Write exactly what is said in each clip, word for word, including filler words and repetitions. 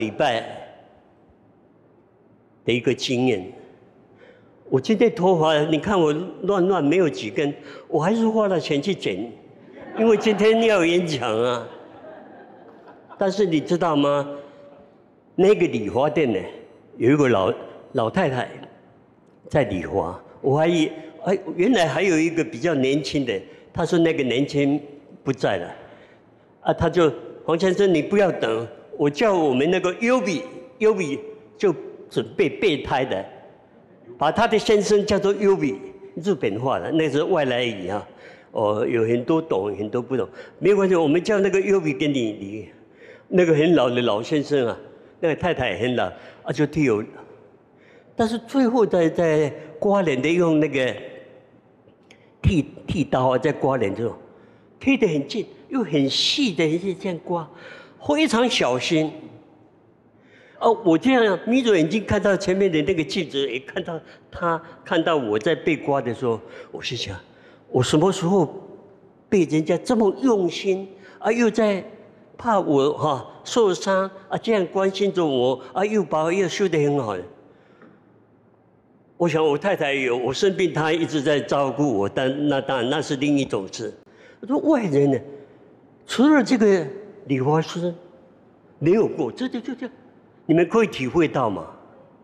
礼拜的一个经验。我今天头发，你看我乱乱没有几根，我还是花了钱去剪，因为今天要演讲啊。但是你知道吗？那个理发店呢，有一个老老太太在理发，我还以哎原来还有一个比较年轻的，他说那个年轻不在了，啊，他就黄先生你不要等，我叫我们那个优比优比就准备备胎的。把他的先生叫做优比，日本话的，那是外来语啊。哦，有很多懂，很多不懂，没有关系，我们叫那个优比给你你，那个很老的老先生啊，那个太太也很老啊，就替我。但是最后在在刮脸的用那个剃剃刀啊，在刮脸之后，贴得很近，又很细的这样刮，非常小心。哦，我这样眯着眼睛看到前面的那个镜子，也看到他看到我在被刮的时候，我心想，我什么时候被人家这么用心啊？又在怕我哈、啊、受伤啊，这样关心着我啊，又把我又修得很好。我想我太太有我生病，她一直在照顾我，但那当然那是另一种事。我说外人呢，除了这个理发师，没有过，这就就这。你们可以体会到吗？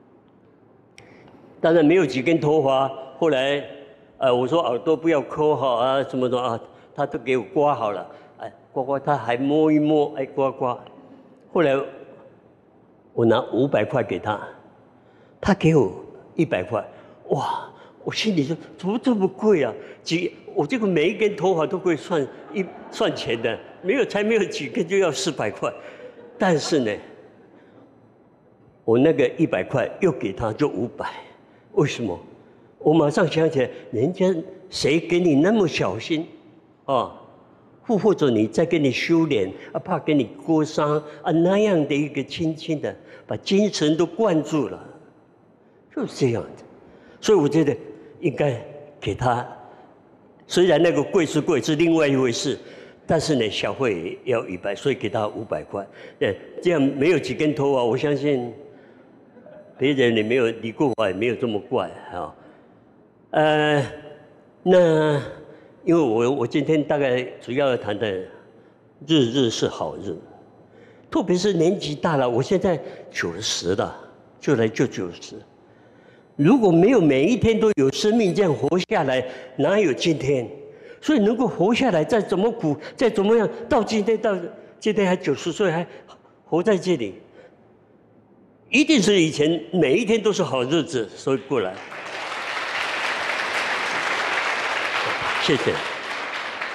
当然没有几根头发，后来，呃，我说耳朵不要抠好啊，什么的啊，他都给我刮好了，哎，刮刮，他还摸一摸，哎，刮刮。后来我拿五百块给他，他给我一百块，哇！我心里说怎么这么贵啊？几我这个每一根头发都会算一算钱的，没有才没有几根就要四百块，但是呢。我那个一百块又给他就五百，为什么？我马上想起来，人家谁给你那么小心啊？或或者你在给你修脸啊，怕给你割伤啊，那样的一个轻轻的，把精神都灌注了，就是这样子。所以我觉得应该给他，虽然那个贵是贵，是另外一回事。但是呢，小费要一百，所以给他五百块。对，这样没有几根头发，我相信别人也没有理过发，也没有这么怪啊。呃，那因为我我今天大概主要要谈的日日是好日，特别是年纪大了，我现在九十了，就来就九十。如果没有每一天都有生命这样活下来，哪有今天？所以能够活下来，再怎么苦，再怎么样，到今天到今天还九十岁，还活在这里，一定是以前每一天都是好日子，所以过来。谢谢。